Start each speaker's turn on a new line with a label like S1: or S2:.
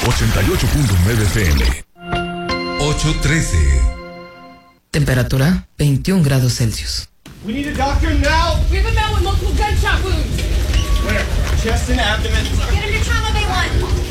S1: 88.9 FM. 8:13.
S2: Temperatura 21 grados Celsius.
S3: We need a doctor now.
S4: We have a man with multiple gunshot wounds.
S3: Where? Chest and abdomen.
S4: Get him to trauma bay 1.